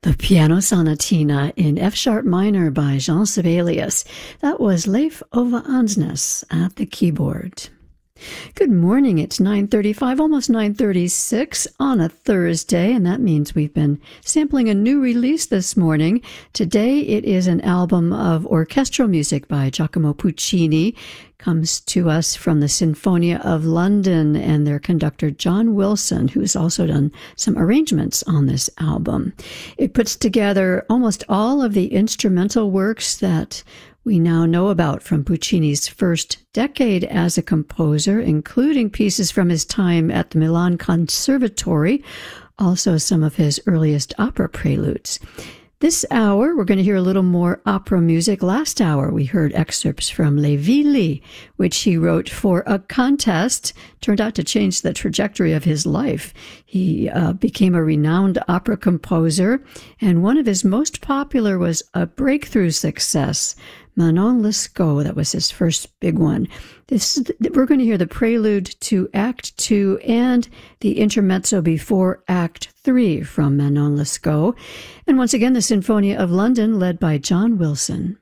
The Piano Sonatina in F-sharp minor by Jean Sibelius. That was Leif Ove Andsnes at the keyboard. Good morning, it's 9:35, almost 9:36 on a Thursday, and that means we've been sampling a new release this morning. Today it is an album of orchestral music by Giacomo Puccini. Comes to us from the Sinfonia of London and their conductor John Wilson, who's also done some arrangements on this album. It puts together almost all of the instrumental works that we now know about from Puccini's first decade as a composer, including pieces from his time at the Milan Conservatory, also some of his earliest opera preludes. This hour, we're going to hear a little more opera music. Last hour, we heard excerpts from Le Villi, which he wrote for a contest. Turned out to change the trajectory of his life. He became a renowned opera composer, and one of his most popular was a breakthrough success, Manon Lescaut. That was his first big one. We're going to hear the prelude to Act 2 and the intermezzo before Act 3 from Manon Lescaut. And once again, the Sinfonia of London, led by John Wilson.